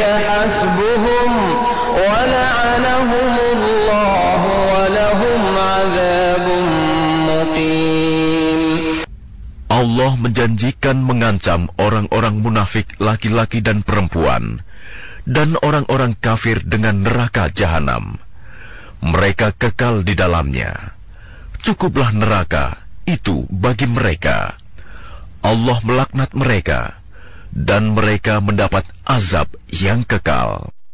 حسبهم ولعنهم الله ولهم عذاب مقيم. Allah menjanjikan mengancam orang-orang munafik laki-laki dan perempuan dan orang-orang kafir dengan neraka jahanam. Mereka kekal di dalamnya. Cukuplah neraka itu bagi mereka. Allah melaknat mereka dan mereka mendapat azab yang kekal.